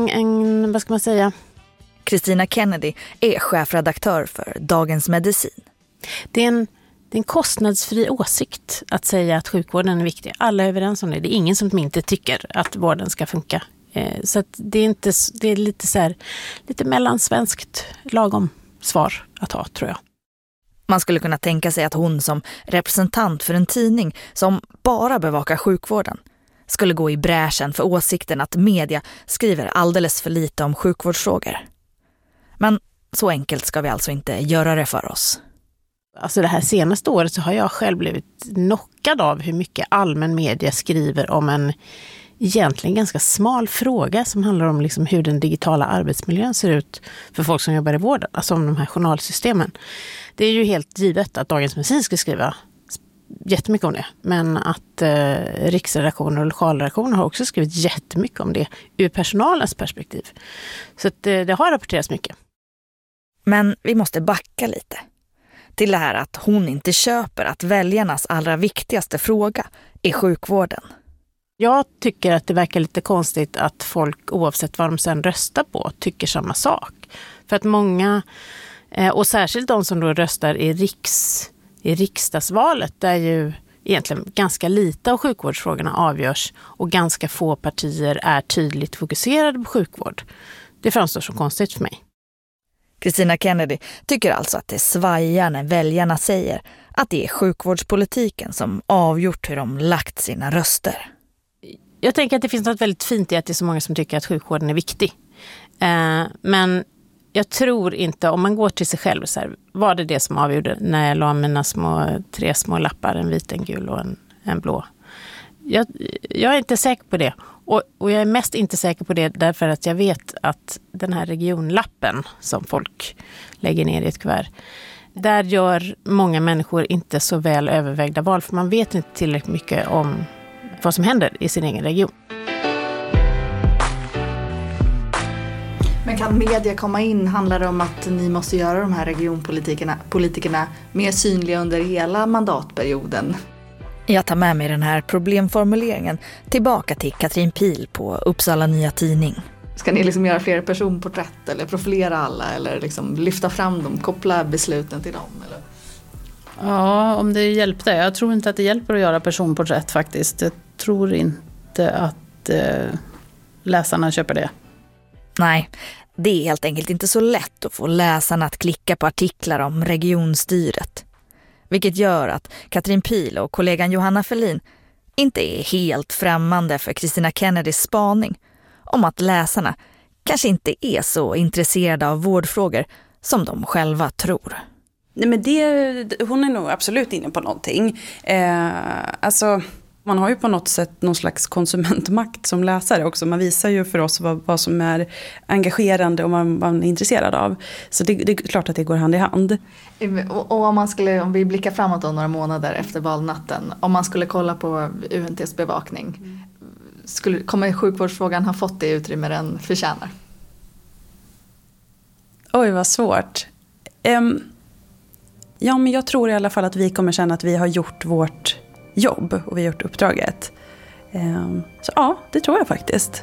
vad ska man säga? Kristina Kennedy är chefredaktör för Dagens Medicin. Det är en kostnadsfri åsikt att säga att sjukvården är viktig. Alla är överens om det. Det är ingen som inte tycker att vården ska funka. Så att det är lite så här, lite mellansvenskt lagom svar att ha, tror jag. Man skulle kunna tänka sig att hon som representant för en tidning som bara bevakar sjukvården skulle gå i bräschen för åsikten att media skriver alldeles för lite om sjukvårdsfrågor. Men så enkelt ska vi alltså inte göra det för oss. Alltså det här senaste året så har jag själv blivit knockad av hur mycket allmän media skriver om en egentligen ganska smal fråga som handlar om liksom hur den digitala arbetsmiljön ser ut för folk som jobbar i vården, alltså om de här journalsystemen. Det är ju helt givet att Dagens Medicin ska skriva jättemycket om det, men att riksredaktioner och lokalredaktioner har också skrivit jättemycket om det ur personalens perspektiv. Så att, det har rapporterats mycket. Men vi måste backa lite till det här att hon inte köper att väljarnas allra viktigaste fråga är sjukvården. Jag tycker att det verkar lite konstigt att folk, oavsett vad de sen röstar på, tycker samma sak. För att många, och särskilt de som då röstar i riksdagsvalet, där ju egentligen ganska lite av sjukvårdsfrågorna avgörs och ganska få partier är tydligt fokuserade på sjukvård. Det framstår som konstigt för mig. Kristina Kennedy tycker alltså att det svajar när väljarna säger att det är sjukvårdspolitiken som avgjort hur de lagt sina röster. Jag tänker att det finns något väldigt fint i att det är så många som tycker att sjukvården är viktig. Men jag tror inte, om man går till sig själv så här, var det som avgjorde när jag la mina 3 små lappar, en vit, en gul och en blå. Jag är inte säker på det. Och jag är mest inte säker på det därför att jag vet att den här regionlappen som folk lägger ner i ett kuvert, där gör många människor inte så väl övervägda val, för man vet inte tillräckligt mycket om vad som händer i sin egen region. Men kan media komma in? Handlar det om att ni måste göra de här regionpolitikerna mer synliga under hela mandatperioden? Jag tar med mig den här problemformuleringen tillbaka till Katrin Pil på Uppsala Nya Tidning. Ska ni liksom göra fler personporträtt eller profilera alla eller liksom lyfta fram dem, koppla besluten till dem? Eller? Ja, om det hjälpte. Jag tror inte att det hjälper att göra personporträtt faktiskt. Jag tror inte att läsarna köper det. Nej, det är helt enkelt inte så lätt att få läsarna att klicka på artiklar om regionstyret. Vilket gör att Katrin Pil och kollegan Johanna Ferlin inte är helt främmande för Kristina Kennedys spaning om att läsarna kanske inte är så intresserade av vårdfrågor som de själva tror. Nej, men hon är nog absolut inne på någonting. Alltså, man har ju på något sätt någon slags konsumentmakt som läsare också. Man visar ju för oss vad som är engagerande och man är intresserad av. Så det är klart att det går hand i hand. Och om vi blickar framåt då några månader efter valnatten, om man skulle kolla på UNTs bevakning, kommer sjukvårdsfrågan ha fått det utrymme den förtjänar? Oj, vad svårt. Ja, men jag tror i alla fall att vi kommer känna att vi har gjort vårt jobb och vi har gjort uppdraget. Så ja, det tror jag faktiskt.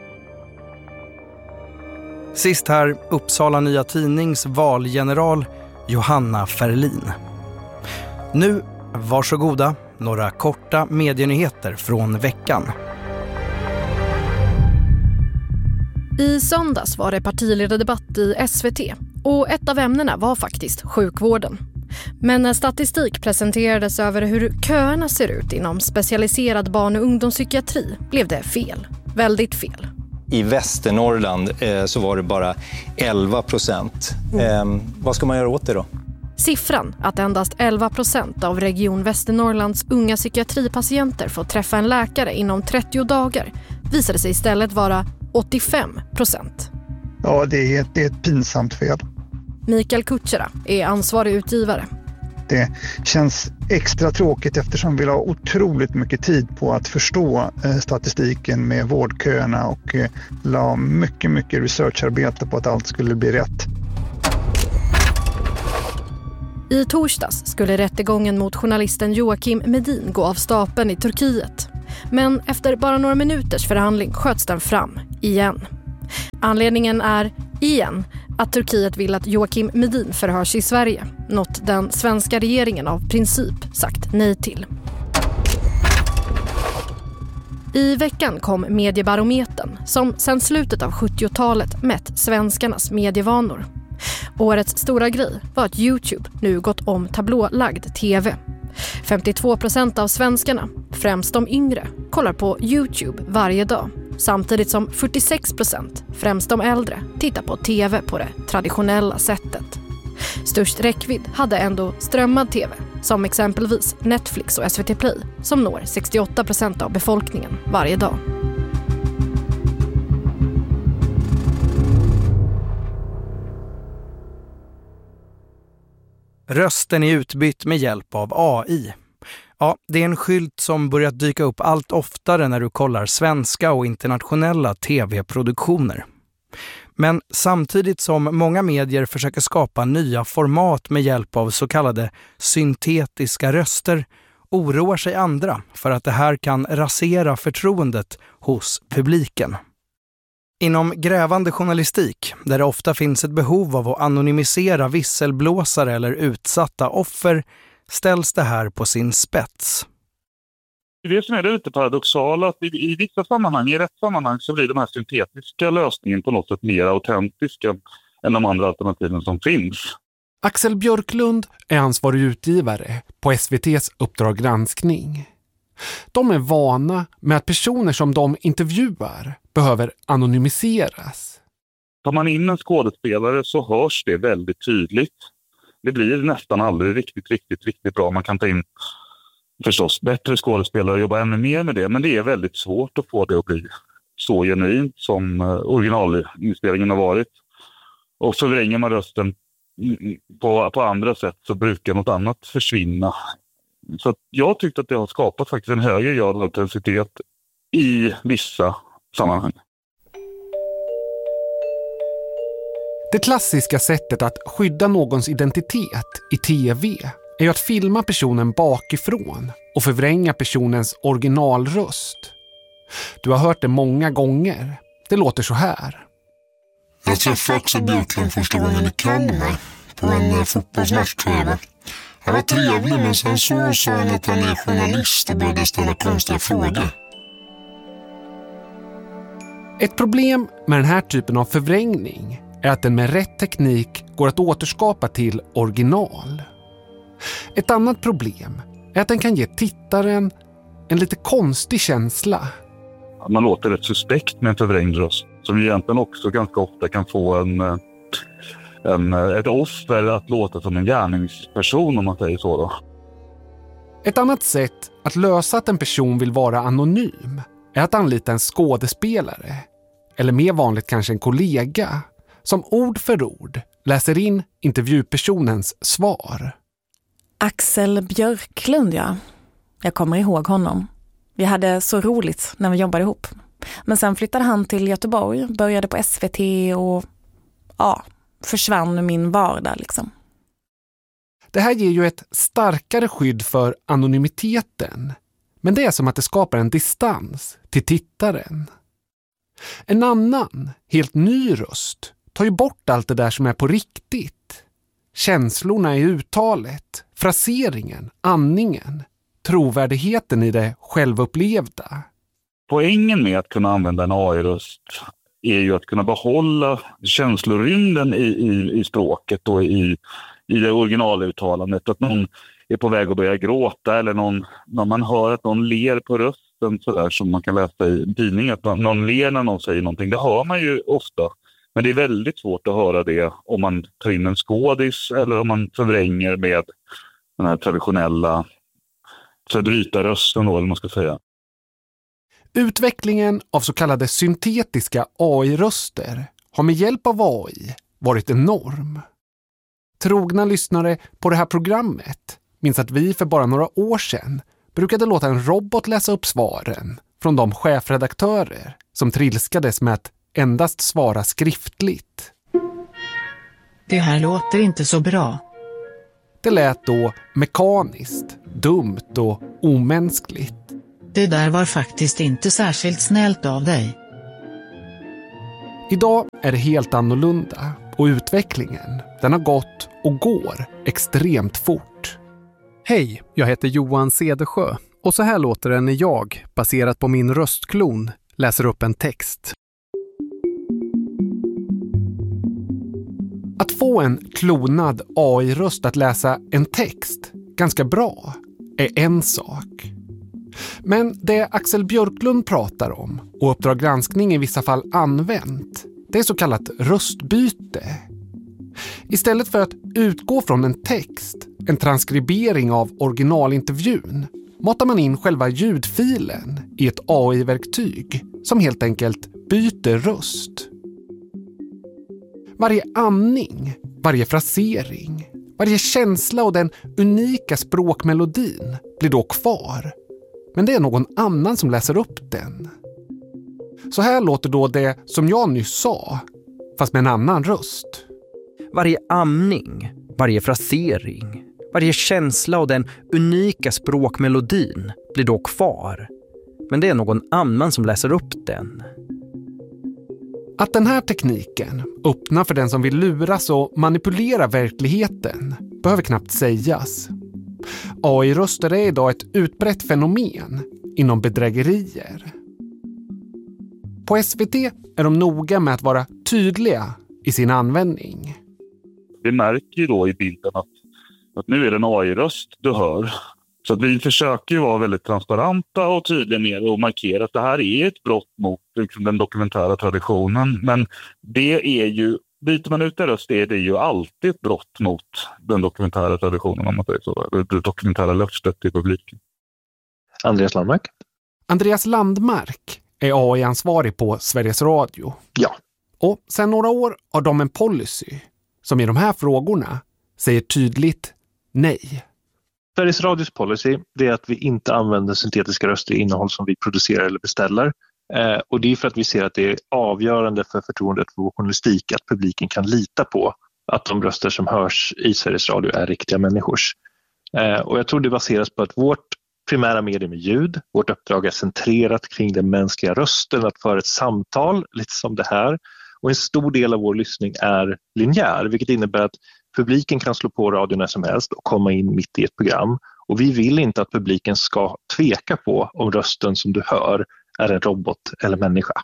Sist här Uppsala Nya Tidnings valgeneral Johanna Ferlin. Nu, varsågoda, några korta medienyheter från veckan. I söndags var det partiledardebatt i SVT och ett av ämnena var faktiskt sjukvården. Men när statistik presenterades över hur köerna ser ut inom specialiserad barn- och ungdomspsykiatri blev det fel. Väldigt fel. I Västernorrland så var det bara 11%. Vad ska man göra åt det då? Siffran att endast 11% av Region Västernorrlands unga psykiatripatienter får träffa en läkare inom 30 dagar visade sig istället vara 85%. Ja, det är ett pinsamt fel. Mikael Kutschera är ansvarig utgivare. Det känns extra tråkigt eftersom vi la otroligt mycket tid på att förstå statistiken med vårdköerna och la mycket researcharbete på att allt skulle bli rätt. I torsdags skulle rättegången mot journalisten Joakim Medin gå av stapeln i Turkiet. Men efter bara några minuters förhandling sköts den fram igen. Anledningen är, igen, att Turkiet vill att Joakim Medin förhörs i Sverige. Något den svenska regeringen av princip sagt nej till. I veckan kom Mediebarometern som sedan slutet av 70-talet mätt svenskarnas medievanor. Årets stora grej var att YouTube nu gått om tablålagd tv. 52% av svenskarna, främst de yngre, kollar på YouTube varje dag. Samtidigt som 46%, främst de äldre, tittar på tv på det traditionella sättet. Störst räckvidd hade ändå strömmad tv, som exempelvis Netflix och SVT Play, som når 68% av befolkningen varje dag. Rösten är utbytt med hjälp av AI. Ja, det är en skylt som börjat dyka upp allt oftare när du kollar svenska och internationella tv-produktioner. Men samtidigt som många medier försöker skapa nya format med hjälp av så kallade syntetiska röster oroar sig andra för att det här kan rasera förtroendet hos publiken. Inom grävande journalistik, där det ofta finns ett behov av att anonymisera visselblåsare eller utsatta offer, ställs det här på sin spets. Det som är lite paradoxala att i vissa sammanhang, i rätt sammanhang, så blir de här syntetiska lösningen på något sätt mer autentiska än de andra alternativen som finns. Axel Björklund är ansvarig utgivare på SVT:s Uppdrag granskning. De är vana med att personer som de intervjuar behöver anonymiseras. Tar man in en skådespelare så hörs det väldigt tydligt. Det blir nästan aldrig riktigt bra. Man kan ta in förstås bättre skådespelare och jobba ännu mer med det. Men det är väldigt svårt att få det att bli så genuint som originalinspelningen har varit. Och förvränger man rösten på andra sätt så brukar något annat försvinna. Så att jag tyckte att det har skapat faktiskt en högre grad av autenticitet i vissa sammanhang. Det klassiska sättet att skydda någons identitet i tv är att filma personen bakifrån och förvränga personens originalröst. Du har hört det många gånger. Det låter så här. Jag träffade Axel Björklund första gången i Kalmar på en fotbollsmatch-tv. Han var trevlig, men sen så sa han att han är journalist och började ställa konstiga frågor. Ett problem med den här typen av förvrängning är att den med rätt teknik går att återskapa till original. Ett annat problem är att den kan ge tittaren en lite konstig känsla. Man låter rätt suspekt med en förvrängd röst som egentligen också ganska ofta kan få ett offer att låta som en gärningsperson, om man säger så då. Ett annat sätt att lösa att en person vill vara anonym är att anlita en skådespelare, eller mer vanligt kanske en kollega, som ord för ord läser in intervjupersonens svar. Axel Björklund, ja. Jag kommer ihåg honom. Vi hade så roligt när vi jobbade ihop. Men sen flyttade han till Göteborg, började på SVT och försvann min vardag liksom. Det här ger ju ett starkare skydd för anonymiteten. Men det är som att det skapar en distans till tittaren. En annan, helt ny röst tar ju bort allt det där som är på riktigt. Känslorna i uttalet, fraseringen, andningen, trovärdigheten i det självupplevda. Poängen med att kunna använda en AI-röst är ju att kunna behålla känslorymden i språket och i det originaluttalandet. Att någon är på väg att börja gråta eller när man hör att någon ler på rösten så där, som man kan läsa i tidningen, att någon ler när någon säger någonting. Det hör man ju ofta. Men det är väldigt svårt att höra det om man tar in en skådis eller om man förvränger med den här traditionella bryta rösten då, eller man ska säga. Utvecklingen av så kallade syntetiska AI-röster har med hjälp av AI varit enorm. Trogna lyssnare på det här programmet minns att vi för bara några år sedan brukade låta en robot läsa upp svaren från de chefredaktörer som trilskades med att endast svara skriftligt. Det här låter inte så bra. Det lät då mekaniskt, dumt och omänskligt. Det där var faktiskt inte särskilt snällt av dig. Idag är det helt annorlunda och utvecklingen, den har gått och går extremt fort. Hej, jag heter Johan Cedersjö och så här låter det när jag, baserat på min röstklon, läser upp en text. Att få en klonad AI-röst att läsa en text ganska bra är en sak. Men det Axel Björklund pratar om och Uppdrag granskning i vissa fall använt, det är så kallat röstbyte. Istället för att utgå från en text, en transkribering av originalintervjun, matar man in själva ljudfilen i ett AI-verktyg som helt enkelt byter röst. Varje andning, varje frasering, varje känsla och den unika språkmelodin blir då kvar. Men det är någon annan som läser upp den. Så här låter då det som jag nyss sa, fast med en annan röst. Varje amning, varje frasering, varje känsla och den unika språkmelodin blir då kvar. Men det är någon annan som läser upp den. Att den här tekniken öppnar för den som vill luras och manipulera verkligheten behöver knappt sägas. AI-röster är idag ett utbrett fenomen inom bedrägerier. På SVT är de noga med att vara tydliga i sin användning. Vi märker ju då i bilden att nu är det en AI-röst du hör. Så att vi försöker ju vara väldigt transparenta och tydliga med och markera att det här är ett brott mot liksom, den dokumentära traditionen. Men det är ju, byter man ut en röst är det ju alltid ett brott mot den dokumentära traditionen, om man säger så. Det dokumentära löftet till publiken. Andreas Landmark. Andreas Landmark är AI-ansvarig på Sveriges Radio. Ja. Och sedan några år har de en policy som i de här frågorna säger tydligt nej. Sveriges Radios policy det är att vi inte använder syntetiska röster i innehåll som vi producerar eller beställer. Och det är för att vi ser att det är avgörande för förtroendet för vår journalistik att publiken kan lita på att de röster som hörs i Sveriges Radio är riktiga människors. Och jag tror det baseras på att vårt primära medium är ljud. Vårt uppdrag är centrerat kring den mänskliga rösten, att föra ett samtal lite som det här. Och en stor del av vår lyssning är linjär, vilket innebär att publiken kan slå på radion när som helst och komma in mitt i ett program. Och vi vill inte att publiken ska tveka på om rösten som du hör är en robot eller människa.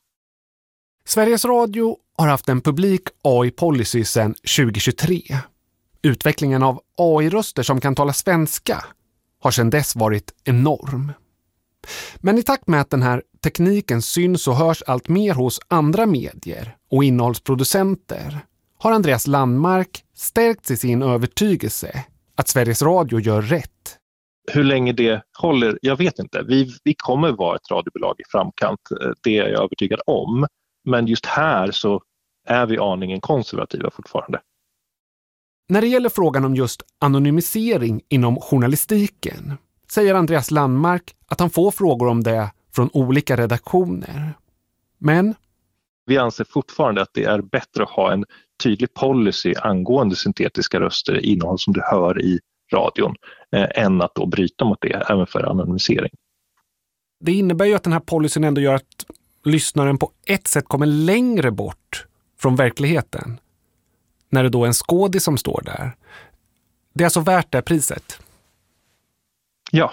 Sveriges Radio har haft en publik AI-policy sedan 2023. Utvecklingen av AI-röster som kan tala svenska har sedan dess varit enorm. Men i takt med att den här tekniken syns och hörs allt mer hos andra medier och innehållsproducenter har Andreas Landmark stärkt i sin övertygelse att Sveriges Radio gör rätt. Hur länge det håller, jag vet inte. Vi kommer vara ett radiobolag i framkant, det är jag övertygad om. Men just här så är vi aningen konservativa fortfarande. När det gäller frågan om just anonymisering inom journalistiken säger Andreas Landmark att han får frågor om det från olika redaktioner. Men vi anser fortfarande att det är bättre att ha en tydlig policy angående syntetiska röster i innehåll som du hör i radion än att då bryta mot det även för anonymisering. Det innebär ju att den här policyn ändå gör att lyssnaren på ett sätt kommer längre bort från verkligheten. När det då är en skådis som står där. Det är alltså värt det priset. Ja.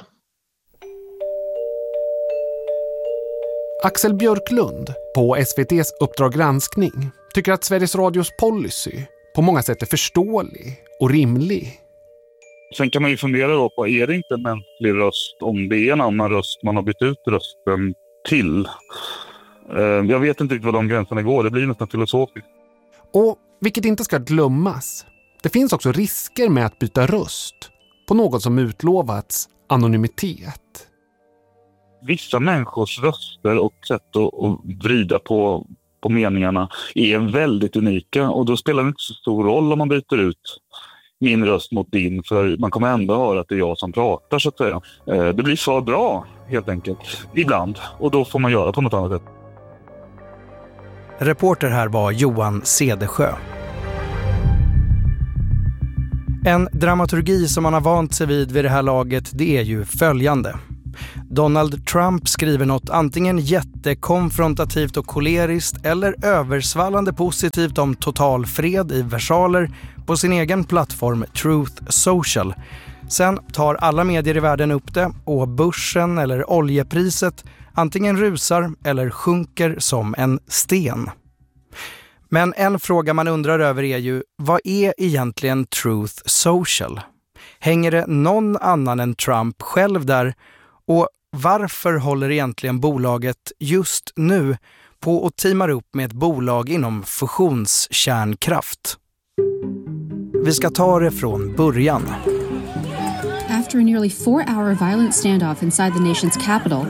Axel Björklund på SVT:s Uppdrag granskning tycker att Sveriges Radios policy på många sätt är förståelig och rimlig. Sen kan man ju fundera då på, är det inte en mänsklig röst om det är en annan röst man har bytt ut rösten till? Jag vet inte riktigt vad de gränserna går, det blir nästan filosofiskt. Och vilket inte ska glömmas, det finns också risker med att byta röst på något som utlovats anonymitet. Vissa människors röster och sätt att vrida på meningarna är väldigt unika och då spelar det inte så stor roll om man byter ut min röst mot din, för man kommer ändå höra att det är jag som pratar så att säga. Det blir för bra helt enkelt, ibland, och då får man göra på något annat sätt. Reporter här var Johan Cedersjö. En dramaturgi som man har vant sig vid det här laget, det är ju följande. Donald Trump skriver något antingen jättekonfrontativt och koleriskt eller översvallande positivt om total fred i versaler på sin egen plattform Truth Social. Sen tar alla medier i världen upp det och börsen eller oljepriset antingen rusar eller sjunker som en sten. Men en fråga man undrar över är ju, vad är egentligen Truth Social? Hänger det någon annan än Trump själv där? Och varför håller egentligen bolaget just nu på att teamar upp med ett bolag inom fusionskärnkraft? Vi ska ta det från början. After a nearly 4-hour violent standoff inside the nation's capital.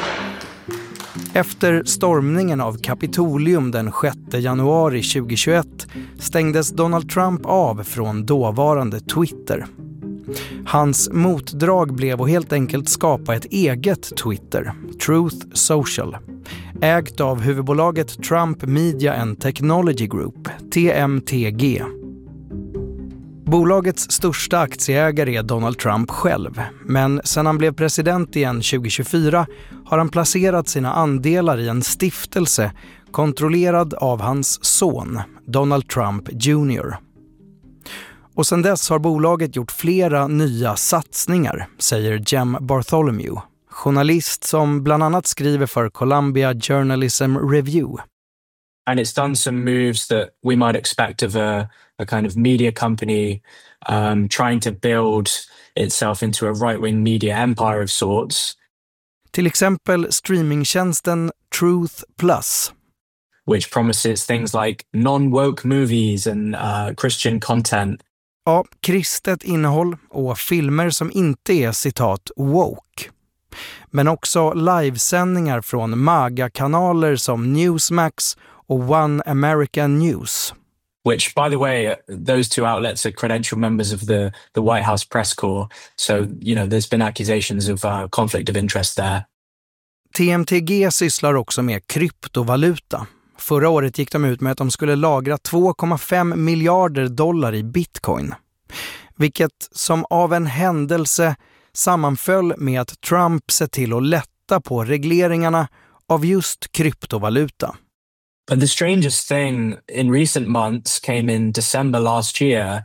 Efter stormningen av Kapitolium den 6 januari 2021 stängdes Donald Trump av från dåvarande Twitter. Hans motdrag blev att helt enkelt skapa ett eget Twitter, Truth Social, ägt av huvudbolaget Trump Media and Technology Group, TMTG. Bolagets största aktieägare är Donald Trump själv, men sedan han blev president igen 2024 har han placerat sina andelar i en stiftelse kontrollerad av hans son, Donald Trump Jr. Och sedan dess har bolaget gjort flera nya satsningar, säger Jem Bartholomew, journalist som bland annat skriver för Columbia Journalism Review. And it's done some moves that we might expect of a kind of media company trying to build itself into a right-wing media empire of sorts. Till exempel streamingtjänsten Truth Plus, which promises things like non-woke movies and Christian content. Ja, kristet innehåll och filmer som inte är citat woke. Men också livesändningar från MAGA-kanaler som Newsmax och One American News. Which, by the way, those two outlets are credential members of the White House press corps. So, you know, there's been accusations of conflict of interest there. TMTG sysslar också med kryptovaluta. Förra året gick de ut med att de skulle lagra 2,5 miljarder dollar i bitcoin. Vilket som av en händelse sammanföll med att Trump sett till att lätta på regleringarna av just kryptovaluta. But the strangest thing in recent months came in December last year.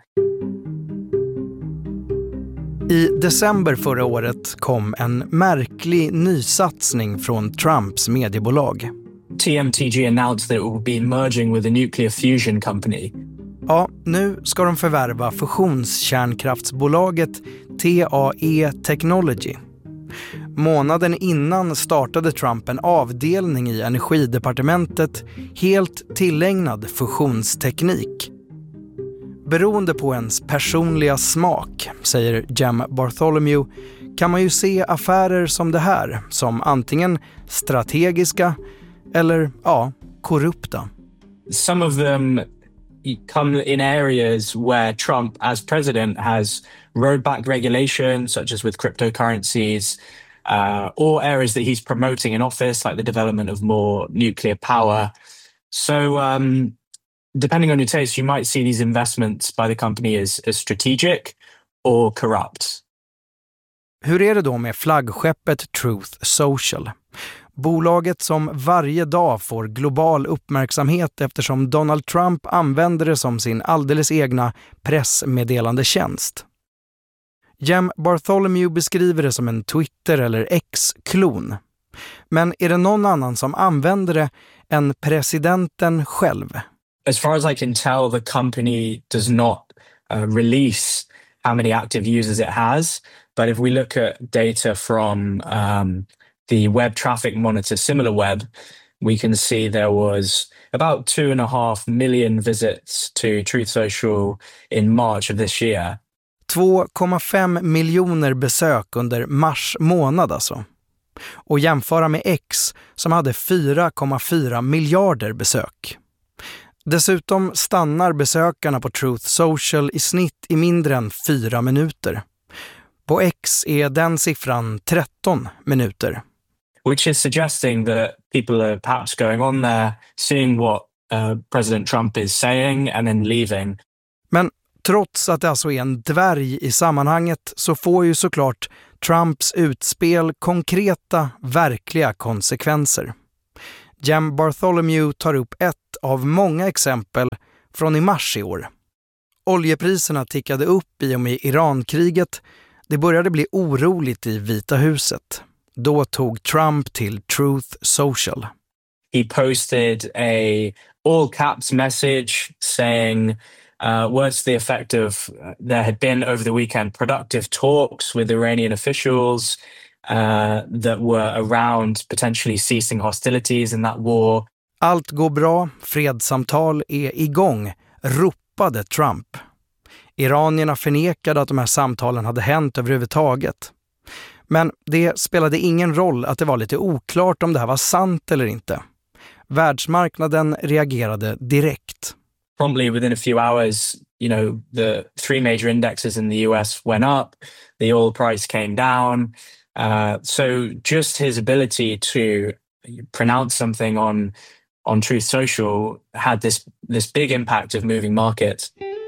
I december förra året kom en märklig nysatsning från Trumps mediebolag. TMTG announced that it will be merging with a nuclear fusion company. Ja, nu ska de förvärva fusionskärnkraftsbolaget TAE Technology. Månaden innan startade Trump en avdelning i energidepartementet helt tillägnad fusionsteknik. Beroende på ens personliga smak, säger Jem Bartholomew, kan man ju se affärer som det här som antingen strategiska eller korrupta. Some of them come in areas where Trump as president has rolled back regulations such as with cryptocurrencies or areas that he's promoting in office like the development of more nuclear power. So depending on your taste, you might see these investments by the company as strategic or corrupt. Hur är det då med flaggskeppet Truth Social? Bolaget som varje dag får global uppmärksamhet eftersom Donald Trump använder det som sin alldeles egna pressmeddelande tjänst. Jem Bartholomew beskriver det som en Twitter- eller X-klon. Men är det någon annan som använder det än presidenten själv? As far as I can tell, the company does not release how many active users it has. But if we look at data from the web traffic monitor SimilarWeb, we can see there was about 2.5 million visits to Truth Social in March of this year. 2,5 miljoner besök under mars månad alltså. Och jämföra med X som hade 4,4 miljarder besök. Dessutom stannar besökarna på Truth Social i snitt i mindre än 4 minuter. På X är den siffran 13 minuter. Which is suggesting that people are perhaps going on there, seeing what President Trump is saying and then leaving. Men Trots att det alltså är en dvärg i sammanhanget så får ju såklart Trumps utspel konkreta, verkliga konsekvenser. Jem Bartholomew tar upp ett av många exempel från i mars i år. Oljepriserna tickade upp i och med Irankriget. Det började bli oroligt i Vita huset. Då tog Trump till Truth Social. He posted a all caps message saying words to the effect of there had been over the weekend productive talks with Iranian officials that were around potentially ceasing hostilities in that war. Allt går bra, fredssamtal är igång, ropade Trump. Iranierna förnekade att de här samtalen hade hänt överhuvudtaget. Men det spelade ingen roll att det var lite oklart om det här var sant eller inte. Världsmarknaden reagerade direkt. Promptly within a few hours, the 3 major indexes in the US went up, the oil price came down. So just his ability to pronounce something on Truth Social had this big impact of moving markets.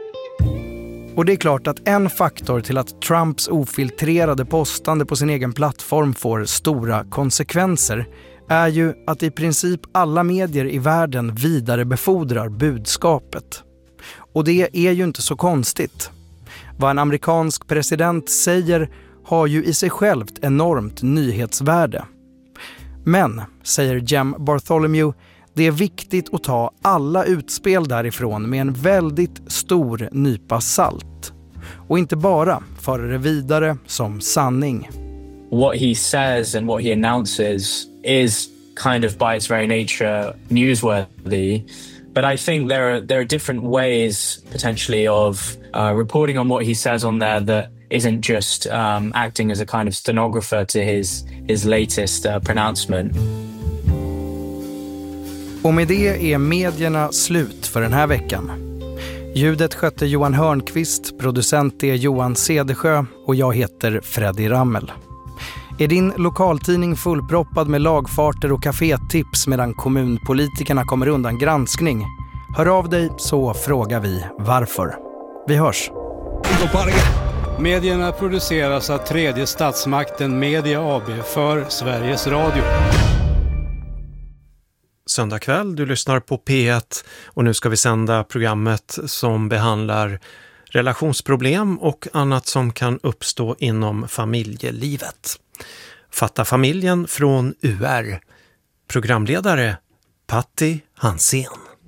Och det är klart att en faktor till att Trumps ofiltrerade postande på sin egen plattform får stora konsekvenser är ju att i princip alla medier i världen vidarebefordrar budskapet. Och det är ju inte så konstigt. Vad en amerikansk president säger har ju i sig självt enormt nyhetsvärde. Men, säger Jem Bartholomew, det är viktigt att ta alla utspel därifrån med en väldigt stor nypa salt. Och inte bara föra det vidare som sanning. What he says and what he announces is kind of by its very nature newsworthy. But I think there are different ways potentially of reporting on what he says on there that isn't just acting as a kind of stenographer to his latest pronouncement. Och med det är medierna slut för den här veckan. Ljudet skötte Johan Hörnqvist, producent är Johan Cedersjö och jag heter Freddy Rammel. Är din lokaltidning fullproppad med lagfarter och kafétips medan kommunpolitikerna kommer undan granskning? Hör av dig så frågar vi varför. Vi hörs! Medierna produceras av tredje statsmakten Media AB för Sveriges Radio. Söndag kväll, du lyssnar på P1 och nu ska vi sända programmet som behandlar relationsproblem och annat som kan uppstå inom familjelivet. Fatta familjen från UR. Programledare Patti Hansén.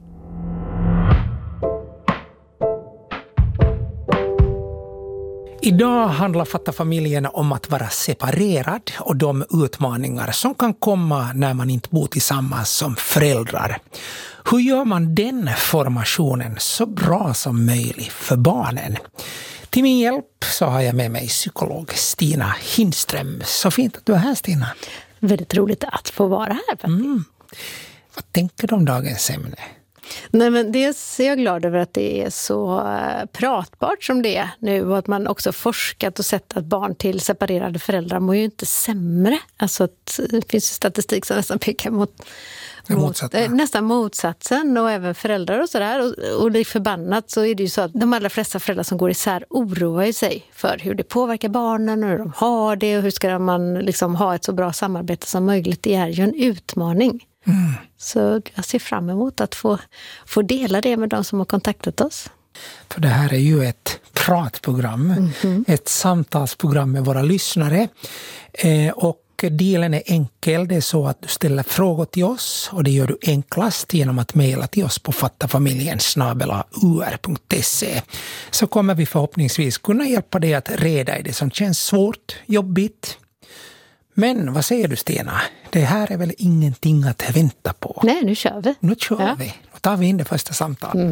Idag handlar Fatta familjen om att vara separerad och de utmaningar som kan komma när man inte bor tillsammans som föräldrar. Hur gör man den formationen så bra som möjligt för barnen? Till min hjälp så har jag med mig psykolog Stina Hindström. Så fint att du är här, Stina. Väldigt roligt att få vara här faktiskt. Vad tänker du om dagens ämne? Nej, men dels är jag glad över att det är så pratbart som det är nu och att man också forskat och sett att barn till separerade föräldrar mår ju inte sämre. Alltså att det finns statistik som nästan pekar mot nästan motsatsen och även föräldrar och sådär. Och det är förbannat så är det ju så att de allra flesta föräldrar som går isär oroar sig för hur det påverkar barnen och hur de har det och hur ska man liksom ha ett så bra samarbete som möjligt. Det är ju en utmaning. Så jag ser fram emot att få dela det med de som har kontaktat oss. För det här är ju ett pratprogram, ett samtalsprogram med våra lyssnare. Och delen är enkel, det är så att du ställer frågor till oss och det gör du enklast genom att mejla till oss på fattafamiljen@ur.se. Så kommer vi förhoppningsvis kunna hjälpa dig att reda i det som känns svårt, jobbigt. Men vad säger du, Stina? Det här är väl ingenting att vänta på? Nej, nu kör vi. Nu kör vi. Då tar vi in det första samtalet.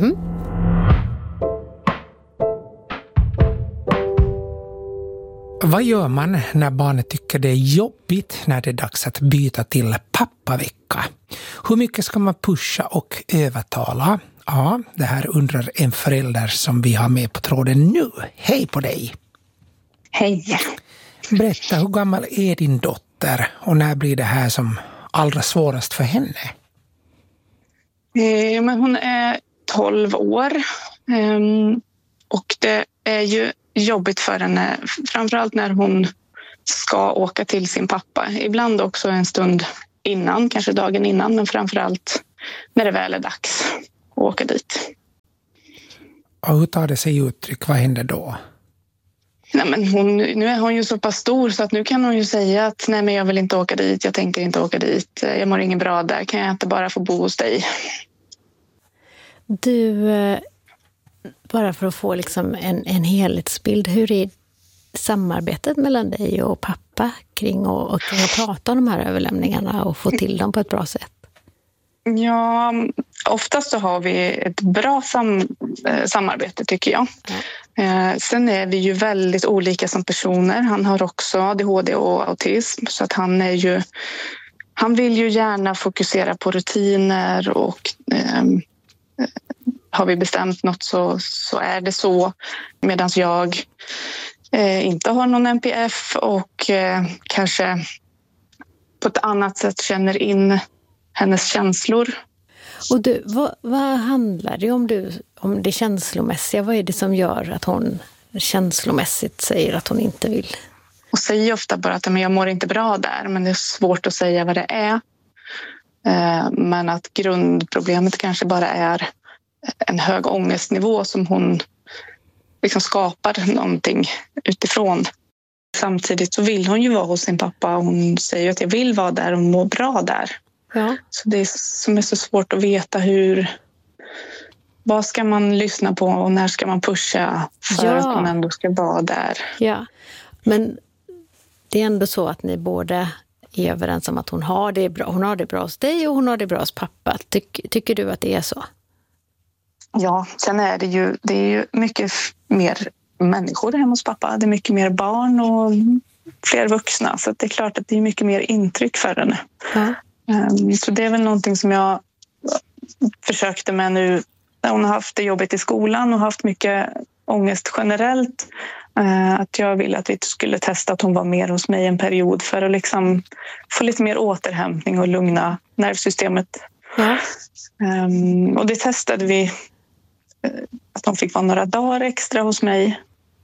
Vad gör man när barnet tycker det är jobbigt när det är dags att byta till pappavecka? Hur mycket ska man pusha och övertala? Ja, det här undrar en förälder som vi har med på tråden nu. Hej på dig! Hej! Berätta, hur gammal är din dotter och när blir det här som allra svårast för henne? Men hon är 12 år Och det är ju jobbigt för henne, framförallt när hon ska åka till sin pappa. Ibland också en stund innan, kanske dagen innan, men framförallt när det väl är dags att åka dit. Och hur tar det sig uttryck? Vad händer då? Nej, men nu är hon ju så pass stor så att nu kan hon ju säga att nej, men jag vill inte åka dit, jag tänker inte åka dit, jag mår ingen bra där, kan jag inte bara få bo hos dig? Du, bara för att få liksom en helhetsbild, hur är samarbetet mellan dig och pappa kring att prata om de här överlämningarna och få till dem på ett bra sätt? Ja, oftast så har vi ett bra samarbete tycker jag. Sen är vi ju väldigt olika som personer. Han har också ADHD och autism, så att han vill ju gärna fokusera på rutiner och har vi bestämt något så är det så, medan jag inte har någon NPF och kanske på ett annat sätt känner in hennes känslor. Och du, vad handlar det om det känslomässiga? Vad är det som gör att hon känslomässigt säger att hon inte vill? Hon säger ofta bara att jag mår inte bra där, men det är svårt att säga vad det är. Men att grundproblemet kanske bara är en hög ångestnivå som hon liksom skapar någonting utifrån. Samtidigt så vill hon ju vara hos sin pappa. Hon säger att jag vill vara där och må bra där. Ja. Så det är som är så svårt att veta vad ska man lyssna på och när ska man pusha för att hon ändå ska vara där. Ja, men det är ändå så att ni båda är överens om att hon har det bra. Hon har det bra hos dig och hon har det bra hos pappa. Tycker du att det är så? Ja, sen är det är ju mycket mer människor hemma hos pappa. Det är mycket mer barn och fler vuxna. Så det är klart att det är mycket mer intryck för henne. Ja. Så det är väl någonting som jag försökte med nu när hon har haft det jobbigt i skolan och haft mycket ångest generellt. Att jag ville att vi skulle testa att hon var mer hos mig en period för att liksom få lite mer återhämtning och lugna nervsystemet. Ja. Och det testade vi, att hon fick vara några dagar extra hos mig.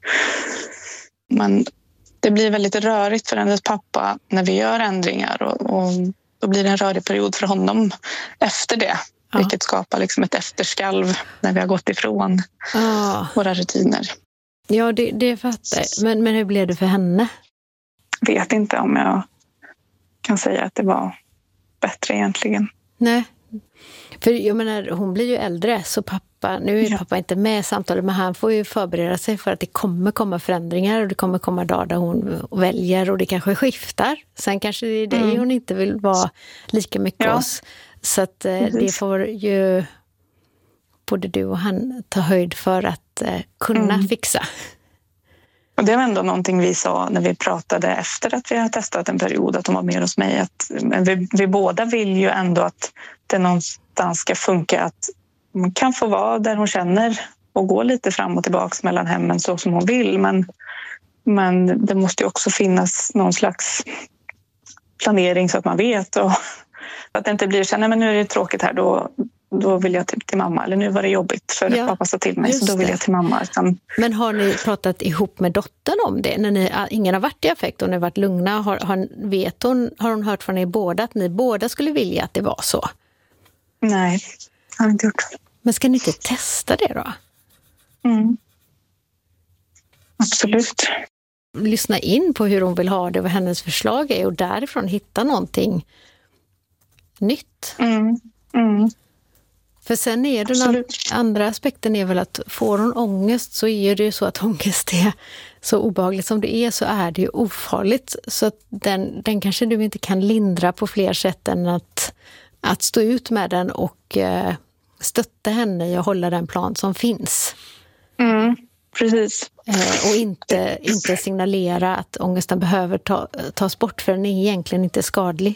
Men det blir väldigt rörigt för hennes pappa när vi gör ändringar och då blir det en rörig period för honom efter det. Ja. Vilket skapar liksom ett efterskalv när vi har gått ifrån våra rutiner. Ja, det fattar jag. Men hur blev det för henne? Vet inte om jag kan säga att det var bättre egentligen. Nej, för jag menar, hon blir ju äldre så pappa, nu är pappa inte med i samtalet, men han får ju förbereda sig för att det kommer komma förändringar och det kommer komma dagar där hon väljer och det kanske skiftar. Sen kanske det är det hon inte vill vara lika mycket hos. Så att det får ju både du och han ta höjd för att kunna fixa. Och det var ändå någonting vi sa när vi pratade efter att vi har testat en period att de var med hos mig. Att vi båda vill ju ändå att det någonstans ska funka, att man kan få vara där hon känner och gå lite fram och tillbaka mellan hemmen så som hon vill. Men det måste ju också finnas någon slags planering så att man vet och att det inte blir så, nej men nu är det tråkigt här, då vill jag till mamma. Eller nu var det jobbigt för att pappa sa till mig, så då vill jag till mamma. Men har ni pratat ihop med dottern om det? När ingen har varit i affekt och ni har varit lugna, har hon hört från er båda att ni båda skulle vilja att det var så? Nej, jag har inte gjort. Men ska ni inte testa det då? Absolut. Lyssna in på hur hon vill ha det, vad hennes förslag är och därifrån hitta någonting nytt. För sen är den andra aspekten är väl att får hon ångest så är det ju så att ångest är så obehagligt som det är, så är det ju ofarligt. Så att den kanske du inte kan lindra på fler sätt än att stå ut med den och stötta henne i att hålla den plan som finns. Precis. Och inte signalera att ångesten behöver tas bort, för den är egentligen inte skadlig.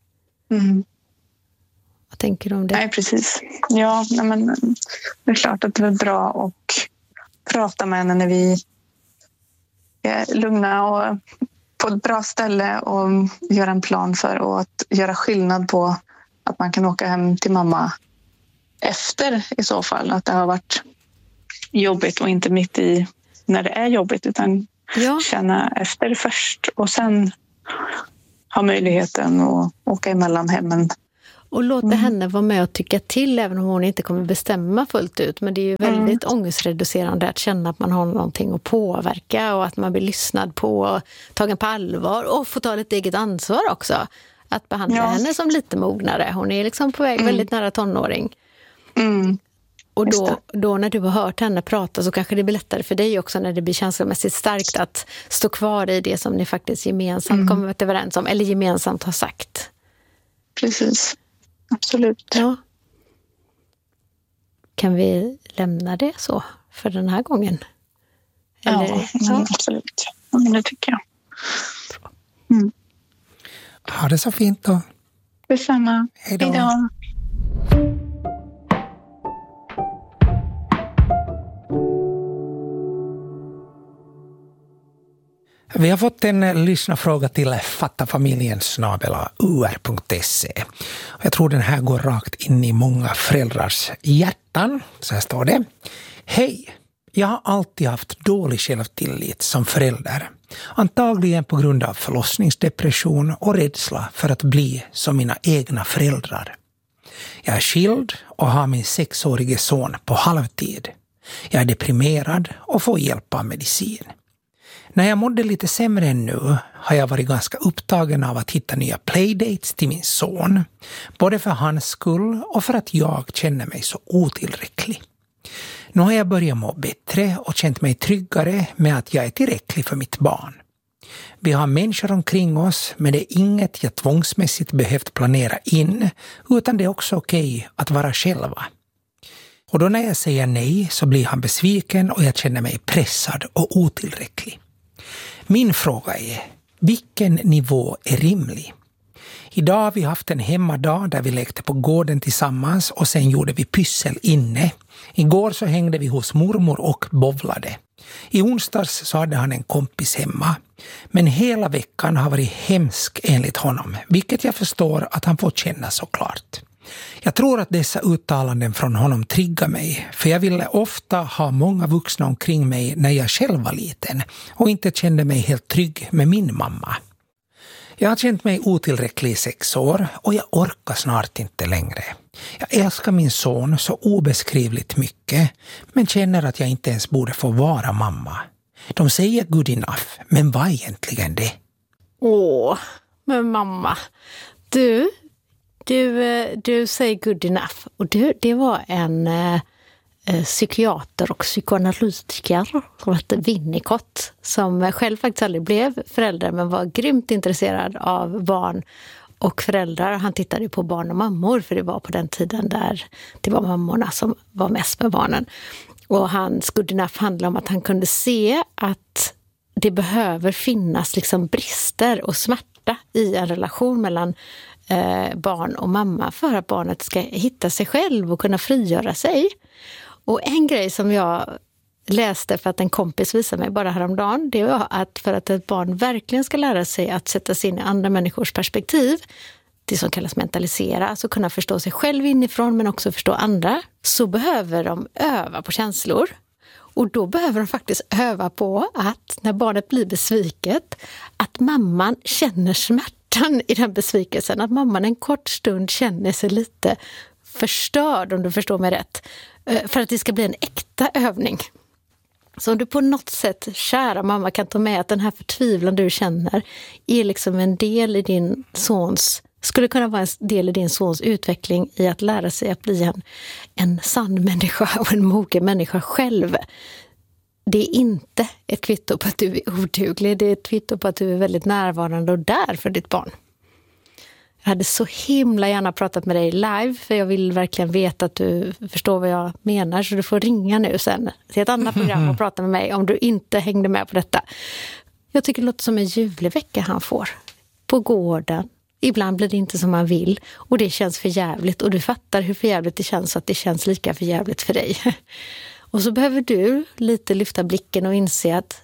Vad tänker du om det? Nej, precis. Ja, men det är klart att det är bra att prata med henne när vi är lugna och på ett bra ställe och göra en plan för att göra skillnad på att man kan åka hem till mamma efter i så fall. Att det har varit jobbigt och inte mitt i när det är jobbigt, utan känna efter först och sen ha möjligheten att åka emellan hemmen. Och låta henne vara med och tycka till även om hon inte kommer bestämma fullt ut. Men det är ju väldigt ångestreducerande att känna att man har någonting att påverka och att man blir lyssnad på, tagen på allvar och få ta lite eget ansvar också. Att behandla henne som lite mognare. Hon är liksom på väg väldigt nära tonåring. Och då när du har hört henne prata så kanske det blir lättare för dig också när det blir känslomässigt starkt att stå kvar i det som ni faktiskt gemensamt kommer överens om eller gemensamt har sagt. Precis. Absolut. Ja. Kan vi lämna det så för den här gången? Eller? Ja, absolut. Ja, det tycker jag. Ha det så fint då. Detsamma. Hej då. Vi har fått en lyssnarfråga till fattafamiljen@ur.se. Jag tror den här går rakt in i många föräldrars hjärtan. Så här står det. Hej! Jag har alltid haft dålig självtillit som förälder. Antagligen på grund av förlossningsdepression och rädsla för att bli som mina egna föräldrar. Jag är skild och har min 6-årige son på halvtid. Jag är deprimerad och får hjälp av medicin. När jag mådde lite sämre än nu har jag varit ganska upptagen av att hitta nya playdates till min son. Både för hans skull och för att jag känner mig så otillräcklig. Nu har jag börjat må bättre och känt mig tryggare med att jag är tillräcklig för mitt barn. Vi har människor omkring oss, men det är inget jag tvångsmässigt behövt planera in, utan det är också okej att vara själva. Och då när jag säger nej så blir han besviken och jag känner mig pressad och otillräcklig. Min fråga är, vilken nivå är rimlig? Idag har vi haft en hemmadag där vi lekte på gården tillsammans och sen gjorde vi pyssel inne. Igår så hängde vi hos mormor och bowlade. I onsdags så hade han en kompis hemma. Men hela veckan har varit hemsk enligt honom, vilket jag förstår att han får känna såklart. Jag tror att dessa uttalanden från honom triggar mig, för jag ville ofta ha många vuxna omkring mig när jag själv var liten och inte kände mig helt trygg med min mamma. Jag har känt mig otillräcklig i 6 år och jag orkar snart inte längre. Jag älskar min son så obeskrivligt mycket, men känner att jag inte ens borde få vara mamma. De säger good enough, men vad är egentligen det? Men mamma, du säger good enough. Och det var en psykiater och psykoanalytiker som hette Winnicott, som själv faktiskt aldrig blev förälder men var grymt intresserad av barn och föräldrar. Han tittade på barn och mammor, för det var på den tiden där det var mammorna som var mest med barnen. Och hans good enough handlade om att han kunde se att det behöver finnas liksom brister och smärta i en relation mellan barn och mamma för att barnet ska hitta sig själv och kunna frigöra sig. Och en grej som jag läste för att en kompis visade mig bara häromdagen, det var att för att ett barn verkligen ska lära sig att sätta sig in i andra människors perspektiv, det som kallas mentalisera, alltså kunna förstå sig själv inifrån men också förstå andra, så behöver de öva på känslor. Och då behöver de faktiskt öva på att när barnet blir besviket, att mamman känner smärtan i den besvikelsen, att mamman en kort stund känner sig lite förstörd, om du förstår mig rätt, för att det ska bli en äkta övning. Så om du på något sätt, kära mamma, kan ta med att den här förtvivlan du känner är liksom en del i din sons, skulle kunna vara en del i din sons utveckling i att lära sig att bli en sann människa och en mogen människa själv. Det är inte ett kvitto på att du är oduglig, det är ett kvitto på att du är väldigt närvarande och där för ditt barn. Jag hade så himla gärna pratat med dig live, för jag vill verkligen veta att du förstår vad jag menar, så du får ringa nu sen till ett annat program och prata med mig om du inte hängde med på detta. Jag tycker det låter som en ljuvlig vecka han får på gården. Ibland blir det inte som man vill och det känns för jävligt, och du fattar hur för jävligt det känns, så att det känns lika för jävligt för dig. Och så behöver du lite lyfta blicken och inse att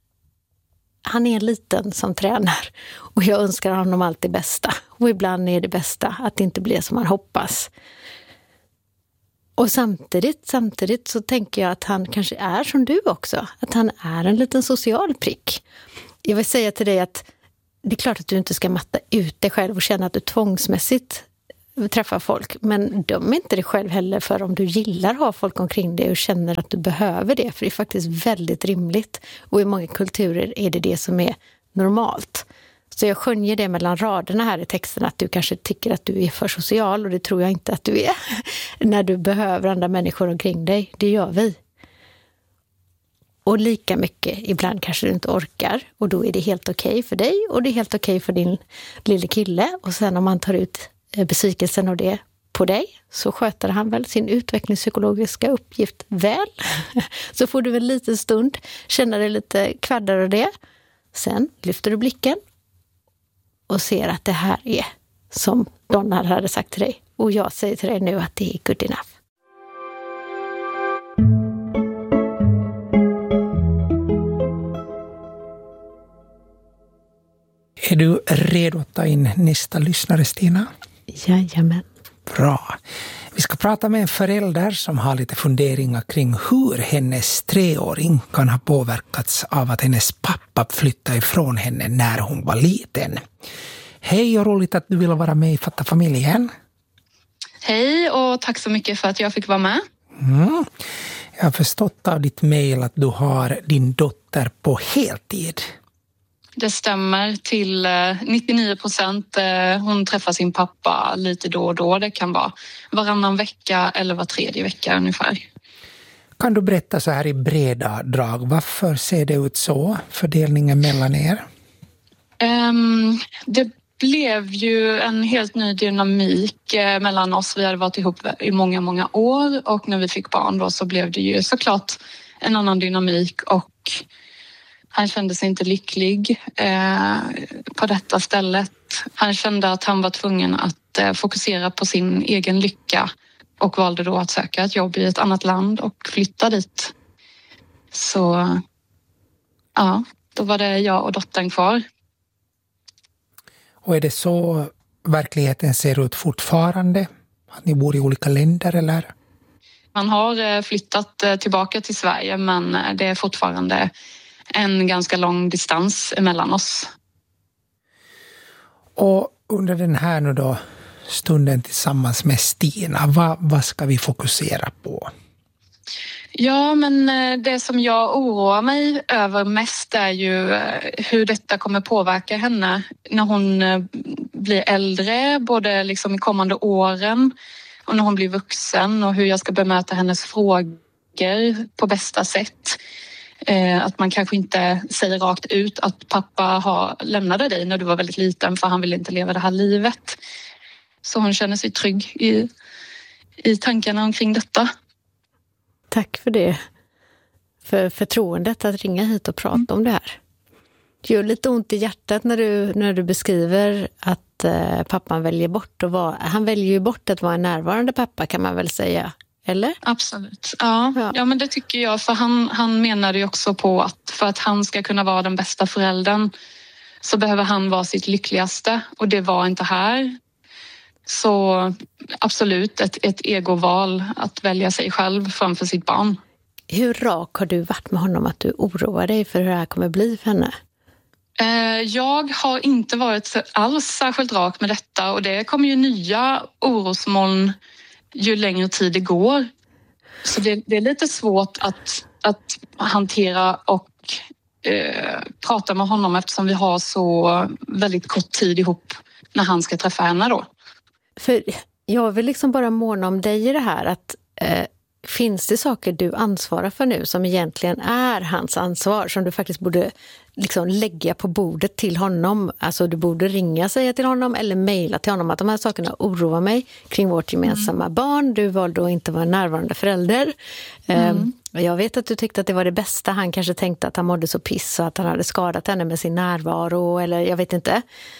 han är liten som tränar och jag önskar honom allt det bästa. Och ibland är det bästa att det inte blir som man hoppas. Och samtidigt så tänker jag att han kanske är som du också. Att han är en liten social prick. Jag vill säga till dig att det är klart att du inte ska matta ut dig själv och känna att du tvångsmässigt träffar folk. Men döm inte dig själv heller för om du gillar att ha folk omkring dig och känner att du behöver det. För det är faktiskt väldigt rimligt. Och i många kulturer är det som är normalt. Så jag skönjer det mellan raderna här i texten att du kanske tycker att du är för social och det tror jag inte att du är. När du behöver andra människor omkring dig. Det gör vi. Och lika mycket, ibland kanske du inte orkar och då är det helt okej för dig och det är helt okej för din lille kille. Och sen om man tar ut besvikelsen av det på dig så sköter han väl sin utvecklingspsykologiska uppgift väl. Så får du väl lite stund känna dig lite kvaddar av det. Sen lyfter du blicken och ser att det här är som Donald hade sagt till dig. Och jag säger till dig nu att det är good enough. Är du redo att ta in nästa lyssnare, Stina? Jajamän. Bra. Vi ska prata med en förälder som har lite funderingar kring hur hennes 3-åring kan ha påverkats av att hennes pappa flyttade ifrån henne när hon var liten. Hej och roligt att du vill vara med i Fatta familjen. Hej och tack så mycket för att jag fick vara med. Jag har förstått av ditt mejl att du har din dotter på heltid. Det stämmer till 99%. Hon träffar sin pappa lite då och då. Det kan vara varannan vecka eller var tredje vecka ungefär. Kan du berätta så här i breda drag, varför ser det ut så, fördelningen mellan er? Det blev ju en helt ny dynamik mellan oss. Vi hade varit ihop i många, många år och när vi fick barn då så blev det ju såklart en annan dynamik och han kände sig inte lycklig på detta stället. Han kände att han var tvungen att fokusera på sin egen lycka och valde då att söka ett jobb i ett annat land och flytta dit. Så ja, då var det jag och dottern kvar. Och är det så verkligheten ser ut fortfarande? Att ni bor i olika länder eller? Man har flyttat tillbaka till Sverige men det är fortfarande en ganska lång distans mellan oss. Och under den här nu då stunden tillsammans med Stina, vad ska vi fokusera på? Ja, men det som jag oroar mig över mest är ju hur detta kommer påverka henne när hon blir äldre, både liksom i kommande åren och när hon blir vuxen och hur jag ska bemöta hennes frågor på bästa sätt. Att man kanske inte säger rakt ut att pappa lämnade dig när du var väldigt liten för han ville inte leva det här livet. Så hon känner sig trygg i tankarna omkring detta. Tack för det. För förtroendet att ringa hit och prata om det här. Det gör lite ont i hjärtat när du beskriver att pappan väljer bort han väljer ju bort att vara en närvarande pappa kan man väl säga. Eller? Absolut. Ja, men det tycker jag. För han menade ju också på att för att han ska kunna vara den bästa föräldern så behöver han vara sitt lyckligaste. Och det var inte här. Så absolut ett egoval att välja sig själv framför sitt barn. Hur rak har du varit med honom att du oroar dig för hur det här kommer bli för henne? Jag har inte varit alls särskilt rak med detta och det kommer ju nya orosmoln ju längre tid det går. Så det är lite svårt att hantera och prata med honom eftersom vi har så väldigt kort tid ihop när han ska träffa henne då. För jag vill liksom bara måna om dig i det här att finns det saker du ansvarar för nu som egentligen är hans ansvar som du faktiskt borde liksom lägga på bordet till honom? Alltså du borde ringa och säga till honom eller mejla till honom att de här sakerna oroar mig kring vårt gemensamma barn. Du valde att inte vara en närvarande förälder. Jag vet att du tyckte att det var det bästa. Han kanske tänkte att han mådde så piss och att han hade skadat henne med sin närvaro eller jag vet inte.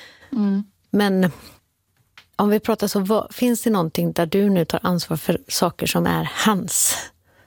Men om vi pratar så, finns det någonting där du nu tar ansvar för saker som är hans?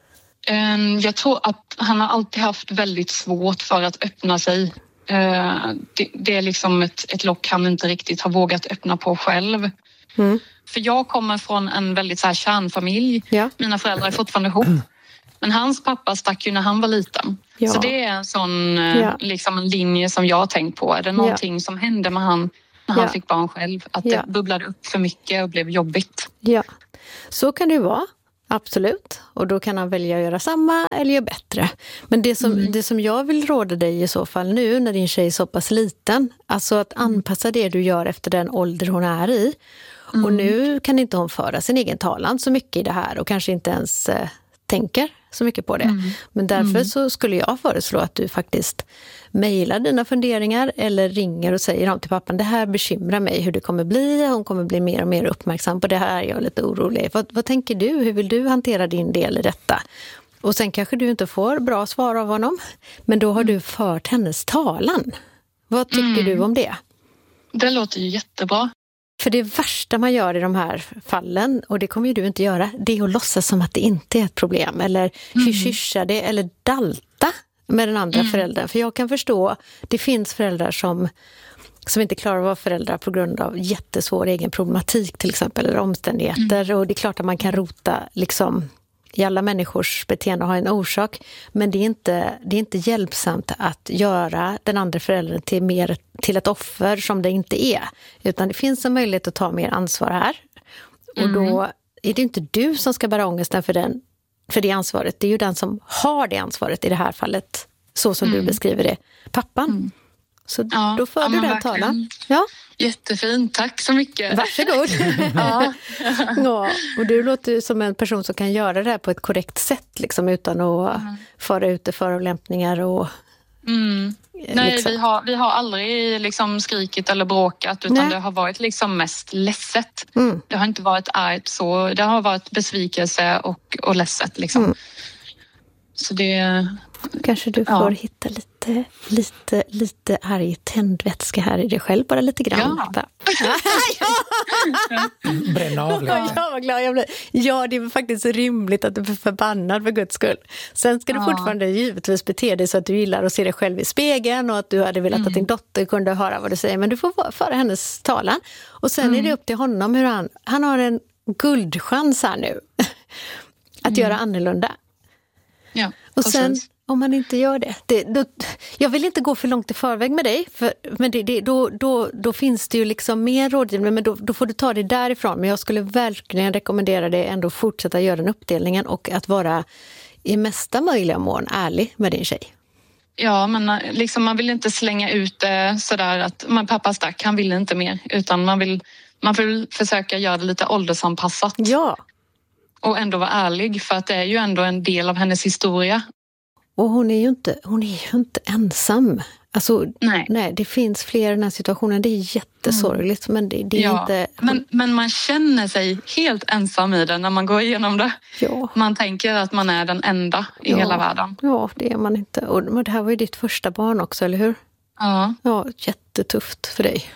Jag tror att han har alltid haft väldigt svårt för att öppna sig. Det är liksom ett lock han inte riktigt har vågat öppna på själv. För jag kommer från en väldigt så här kärnfamilj. Mina föräldrar är fortfarande ihop. Men hans pappa stack ju när han var liten. Så det är en sån liksom en linje som jag har tänkt på. Är det någonting som hände med han när han fick barn själv? Att det bubblade upp för mycket och blev jobbigt. Ja, så kan det ju vara. Absolut. Och då kan han välja att göra samma eller göra bättre. Men det som jag vill råda dig i så fall nu när din tjej är så pass liten. Alltså att anpassa det du gör efter den ålder hon är i. Och nu kan inte hon föra sin egen talan så mycket i det här. Och kanske inte ens tänker så mycket på det. Men därför så skulle jag föreslå att du faktiskt mejlar dina funderingar eller ringer och säger om till pappan, det här bekymrar mig hur det kommer bli. Hon kommer bli mer och mer uppmärksam på det här. Jag är lite orolig. Vad tänker du? Hur vill du hantera din del i detta? Och sen kanske du inte får bra svar av honom. Men då har du fört hennes talan. Vad tycker du om det? Det låter ju jättebra. För det värsta man gör i de här fallen, och det kommer ju du inte göra, det är att låtsas som att det inte är ett problem. Eller hyschyscha det, eller dalta med den andra föräldern. För jag kan förstå, det finns föräldrar som inte klarar att vara föräldrar på grund av jättesvår egen problematik till exempel, eller omständigheter. Och det är klart att man kan rota liksom i alla människors beteende och ha en orsak. Men det är inte hjälpsamt att göra den andra föräldern till ett offer som det inte är. Utan det finns en möjlighet att ta mer ansvar här. Och då är det inte du som ska bära ångesten för det ansvaret. Det är ju den som har det ansvaret i det här fallet. Så som du beskriver det. Pappan. Så då för du den talan. Ja. Jättefint, tack så mycket. Varsågod. Ja, och du låter som en person som kan göra det här på ett korrekt sätt liksom, utan att föra ut förolämpningar och Nej, liksom. vi har aldrig liksom skrikit eller bråkat, utan det har varit liksom mest ledset. Det har inte varit argt så, det har varit besvikelse och ledset liksom. Så det kanske du får hitta lite arg tändvätska här i dig själv, bara lite grann. Bränna av lite. Ja, vad glad jag blir. Ja, det är faktiskt rimligt att du är förbannad för Guds skull. Sen ska du fortfarande givetvis bete dig så att du gillar att se dig själv i spegeln och att du hade velat att din dotter kunde höra vad du säger. Men du får föra hennes talan. Och sen är det upp till honom hur han har en guldchans här nu att göra annorlunda. Ja, och sen om man inte gör det jag vill inte gå för långt i förväg med dig, men då finns det ju liksom mer rådgivning, men då får du ta det därifrån. Men jag skulle verkligen rekommendera dig ändå fortsätta göra den uppdelningen och att vara i mesta möjliga mån ärlig med din tjej. Ja, men liksom man vill inte slänga ut det sådär att pappa stack, han vill inte mer, utan man vill försöka göra det lite åldersanpassat. Ja. Och ändå vara ärlig, för att det är ju ändå en del av hennes historia. Och hon är ju inte ensam. Alltså, nej, det finns fler i den här situationen. Det är jättesorgligt, men det är inte... Men man känner sig helt ensam i det när man går igenom det. Ja. Man tänker att man är den enda i hela världen. Ja, det är man inte. Och det här var ju ditt första barn också, eller hur? Ja. Ja, jättetufft för dig.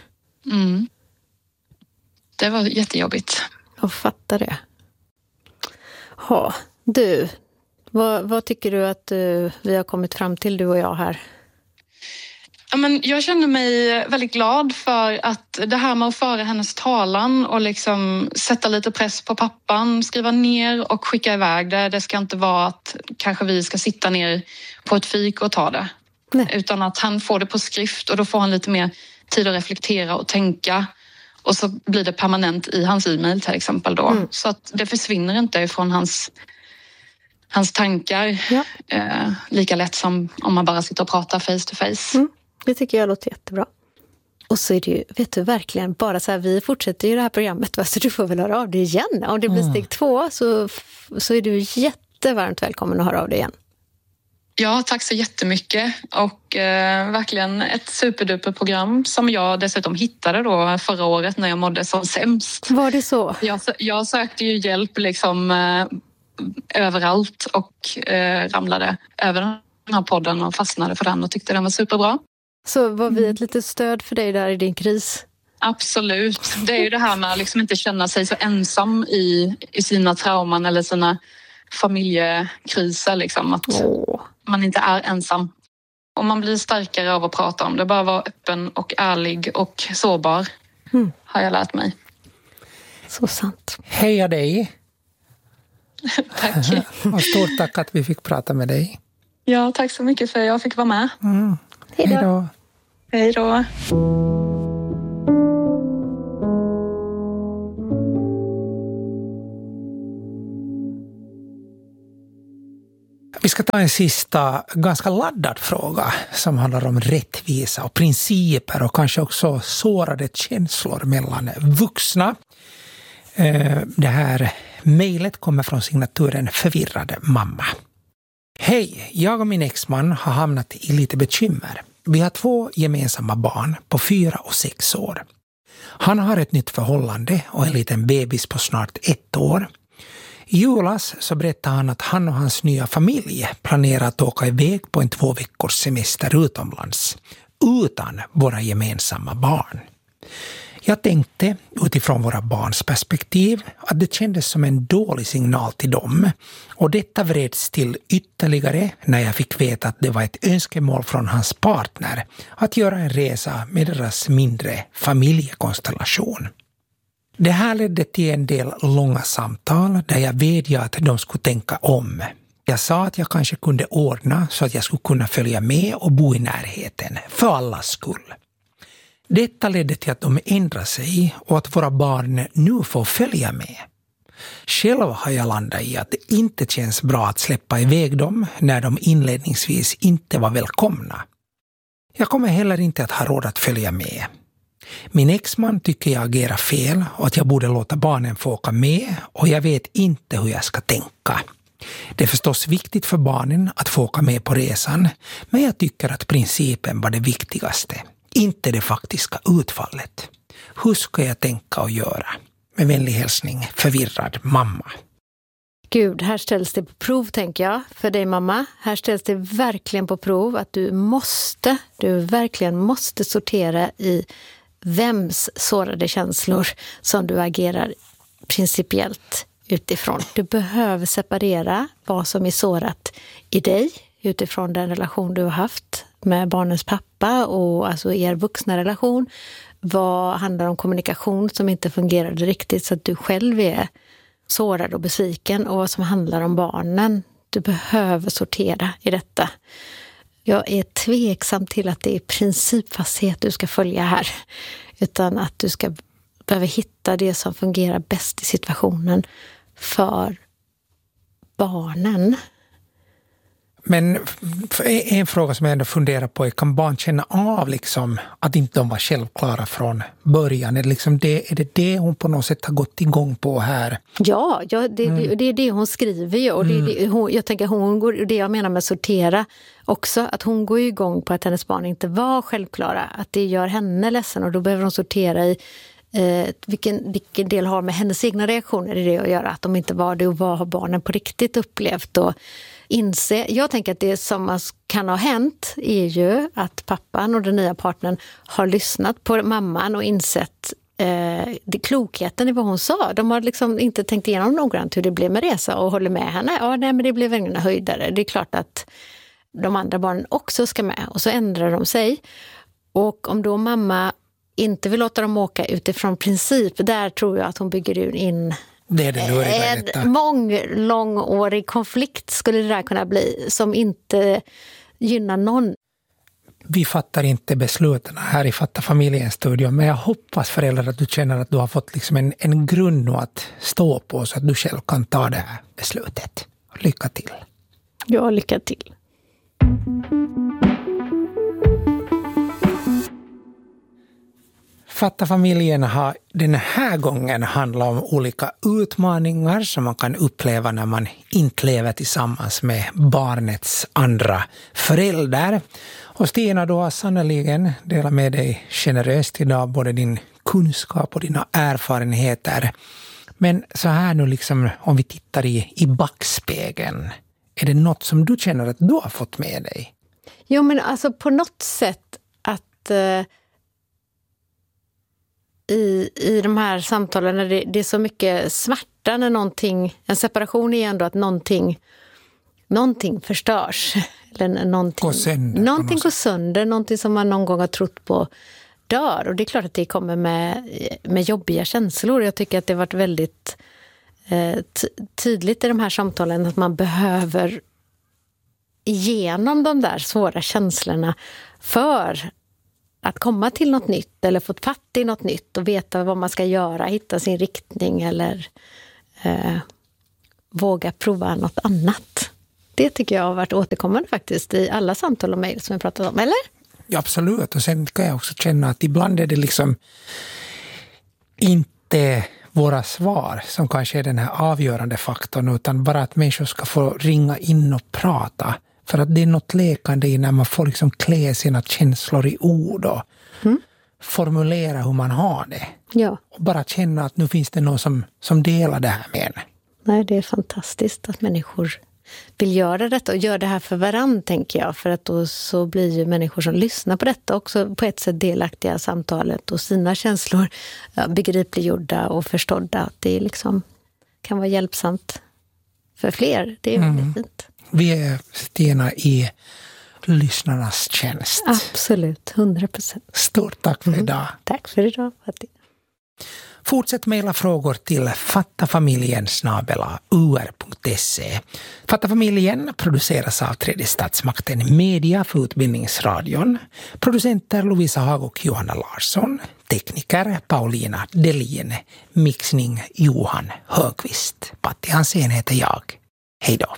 Det var jättejobbigt. Jag fattar det. Ja, du... Vad tycker du att vi har kommit fram till, du och jag här? Ja, men jag känner mig väldigt glad för att det här med att föra hennes talan och liksom sätta lite press på pappan, skriva ner och skicka iväg det. Det ska inte vara att kanske vi ska sitta ner på ett fik och ta det. Nej. Utan att han får det på skrift, och då får han lite mer tid att reflektera och tänka. Och så blir det permanent i hans e-mail till exempel då. Så att det försvinner inte ifrån hans tankar lika lätt som om man bara sitter och pratar face to face. Det tycker jag låter jättebra. Och så är det ju, vet du, verkligen bara så här, vi fortsätter ju det här programmet, så du får väl höra av dig igen. Om det blir steg 2 så är du jättevarmt välkommen att höra av dig igen. Ja, tack så jättemycket. Och verkligen ett superduper program som jag dessutom hittade då förra året när jag mådde som sämst. Var det så? Jag sökte ju hjälp liksom överallt och ramlade över den här podden och fastnade för den och tyckte den var superbra. Så var vi ett litet stöd för dig där i din kris? Absolut. Det är ju det här med att liksom inte känna sig så ensam i sina trauman eller sina familjekriser. Liksom. Att man inte är ensam. Och man blir starkare av att prata om det. Bara vara öppen och ärlig och sårbar har jag lärt mig. Så sant. Heja dig! Tack. Och stort tack att vi fick prata med dig. Ja, tack så mycket för att jag fick vara med. Hej då! Hej då! Vi ska ta en sista ganska laddad fråga som handlar om rättvisa och principer och kanske också sårade känslor mellan vuxna. Det här mejlet kommer från signaturen Förvirrad mamma. Hej, jag och min exman har hamnat i lite bekymmer. Vi har 2 gemensamma barn på 4 och 6 år. Han har ett nytt förhållande och en liten bebis på snart 1 år. I julas så berättade han att han och hans nya familj planerar att åka iväg på en 2 veckors semester utomlands utan våra gemensamma barn. Jag tänkte utifrån våra barns perspektiv att det kändes som en dålig signal till dem och detta vreds till ytterligare när jag fick veta att det var ett önskemål från hans partner att göra en resa med deras mindre familjekonstellation. Det här ledde till en del långa samtal där jag vädjade att de skulle tänka om. Jag sa att jag kanske kunde ordna så att jag skulle kunna följa med och bo i närheten, för allas skull. Detta ledde till att de ändrade sig och att våra barn nu får följa med. Själv har jag landat i att det inte känns bra att släppa iväg dem när de inledningsvis inte var välkomna. Jag kommer heller inte att ha råd att följa med. Min exman tycker jag agerar fel och att jag borde låta barnen få åka med och jag vet inte hur jag ska tänka. Det är förstås viktigt för barnen att få åka med på resan, men jag tycker att principen var det viktigaste, inte det faktiska utfallet. Hur ska jag tänka och göra? Med vänlig hälsning, Förvirrad mamma. Gud, här ställs det på prov, tänker jag, för dig mamma. Här ställs det verkligen på prov att du verkligen måste sortera i vems sårade känslor som du agerar principiellt utifrån. Du behöver separera vad som är sårat i dig utifrån den relation du har haft med barnens pappa och alltså er vuxna relation. Vad handlar om kommunikation som inte fungerade riktigt så att du själv är sårad och besviken, och vad som handlar om barnen. Du behöver sortera i detta. Jag är tveksam till att det är principfasthet du ska följa här, utan att du ska behöva hitta det som fungerar bäst i situationen för barnen. Men en fråga som jag ändå funderar på är, kan barn känna av liksom att inte de var självklara från början? Är det det hon på något sätt har gått igång på här? Ja, det är det hon skriver ju. Och jag tänker hon går, det jag menar med sortera också, att hon går igång på att hennes barn inte var självklara. Att det gör henne ledsen, och då behöver hon sortera i vilken del har med hennes egna reaktioner i det att göra, att de inte var det, och vad har barnen på riktigt upplevt och inse. Jag tänker att det som kan ha hänt är ju att pappan och den nya partnern har lyssnat på mamman och insett klokheten i vad hon sa. De har liksom inte tänkt igenom noggrant hur det blev med resa och håller med henne. Ja, nej, men det blev ingen höjdare. Det är klart att de andra barnen också ska med, och så ändrar de sig. Och om då mamma inte vill låta dem åka utifrån princip, där tror jag att hon bygger in en långårig konflikt skulle det där kunna bli, som inte gynnar någon. Vi fattar inte besluten här i Fatta familjens studio, men jag hoppas föräldrar att du känner att du har fått liksom en grund att stå på så att du själv kan ta det här beslutet. Lycka till! Ja, lycka till! Fatta familjen har den här gången handlat om olika utmaningar som man kan uppleva när man inte lever tillsammans med barnets andra förälder. Och Stina, du har sannoliken delat med dig generöst idag både din kunskap och dina erfarenheter. Men så här nu liksom, om vi tittar i backspegeln, är det något som du känner att du har fått med dig? Jo, men alltså på något sätt att i de här samtalen när det är så mycket smärta när en separation är ändå att någonting förstörs eller någonting går sönder, någonting som man någon gång har trott på dör. Och det är klart att det kommer med jobbiga känslor. Jag tycker att det har varit väldigt tydligt i de här samtalen att man behöver igenom de där svåra känslorna för att komma till något nytt eller få fatt i något nytt och veta vad man ska göra, hitta sin riktning eller våga prova något annat. Det tycker jag har varit återkommande faktiskt i alla samtal och mejl som vi pratat om, eller? Ja, absolut. Och sen kan jag också känna att ibland är det liksom inte våra svar som kanske är den här avgörande faktorn, utan bara att människor ska få ringa in och prata. För att det är något lekande i när man får liksom klä sina känslor i ord och formulera hur man har det. Ja. Och bara känna att nu finns det någon som delar det här med en. Nej, det är fantastiskt att människor vill göra detta och gör det här för varandra, tänker jag. För att då så blir ju människor som lyssnar på detta också på ett sätt delaktiga i samtalet och sina känslor begripliggjorda och förstådda. Att det liksom kan vara hjälpsamt för fler. Det är väldigt fint. Vi är Stina i lyssnarnas tjänst. Absolut, 100%. Stort tack för idag. Tack för idag, Fatih. Fortsätt mejla frågor till fattafamiljen@ur.se. Fattafamiljen produceras av Tredje statsmakten Media för Utbildningsradion. Producenter Lovisa Hag och Johanna Larsson. Tekniker Paulina Delin. Mixning Johan Högqvist. Patti Hansén heter jag. Hej då.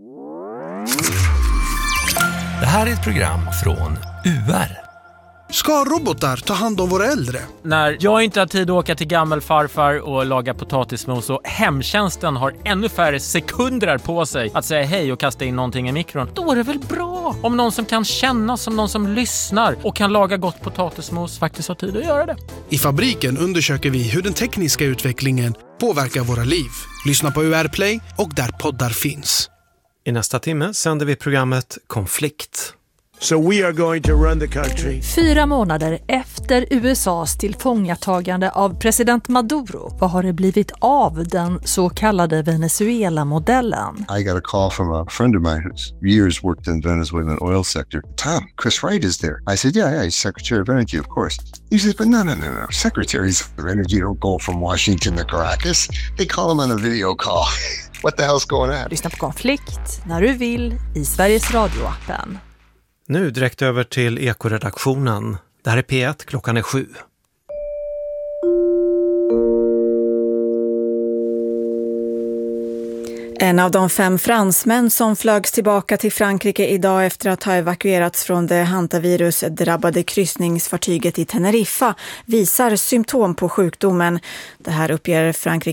Det här är ett program från UR. Ska robotar ta hand om våra äldre? När jag inte har tid att åka till gammelfarfar och laga potatismos och hemtjänsten har ännu färre sekunder på sig att säga hej och kasta in någonting i mikron, då är det väl bra om någon som kan känna som någon som lyssnar och kan laga gott potatismos faktiskt har tid att göra det. I Fabriken undersöker vi hur den tekniska utvecklingen påverkar våra liv. Lyssna på UR Play och där poddar finns. I nästa timme sänder vi programmet Konflikt. So we are going to run the country. 4 månader efter USAs tillfångatagande av president Maduro, vad har det blivit av den så kallade Venezuela-modellen? I got a call from a friend of mine who's years worked in Venezuelan oil sector. Tom, Chris Wright is there. I said, yeah, he's Secretary of Energy, of course. He says, but no. Secretaries of Energy don't go from Washington to Caracas. They call them on a video call. What the hell's going on? Lyssna på Konflikt när du vill i Sveriges Radio-appen. Nu direkt över till Ekoredaktionen. Det här är P1, klockan är 7. En av de 5 fransmän som flögs tillbaka till Frankrike idag efter att ha evakuerats från det hantavirus-drabbade kryssningsfartyget i Teneriffa visar symptom på sjukdomen. Det här uppger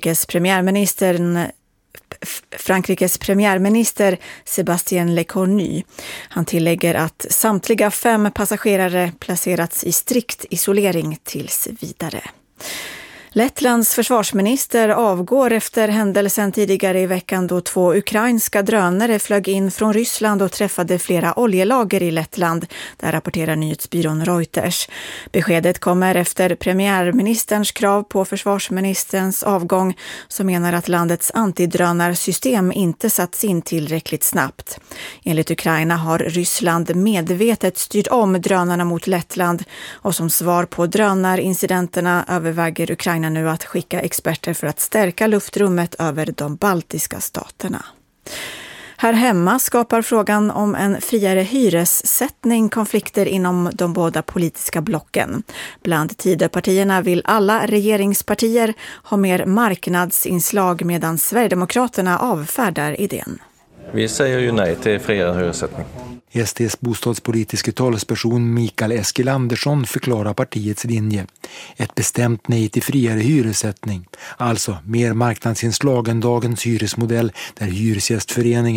Frankrikes premiärminister Sébastien Lecornu. Han tillägger att samtliga 5 passagerare placerats i strikt isolering tills vidare. Lettlands försvarsminister avgår efter händelsen tidigare i veckan då 2 ukrainska drönare flög in från Ryssland och träffade flera oljelager i Lettland. Där rapporterar nyhetsbyrån Reuters. Beskedet kommer efter premiärministerns krav på försvarsministerns avgång som menar att landets antidrönarsystem inte satts in tillräckligt snabbt. Enligt Ukraina har Ryssland medvetet styrt om drönarna mot Lettland och som svar på drönarincidenterna överväger Ukraina nu att skicka experter för att stärka luftrummet över de baltiska staterna. Här hemma skapar frågan om en friare hyressättning konflikter inom de båda politiska blocken. Bland Tidöpartierna vill alla regeringspartier ha mer marknadsinslag medan Sverigedemokraterna avfärdar idén. Vi säger ju nej till friare hyressättning. SDs bostadspolitiska talesperson Mikael Eskilandersson förklarar partiets linje. Ett bestämt nej till friare hyressättning. Alltså mer marknadsinslag än dagens hyresmodell där hyresgästföreningen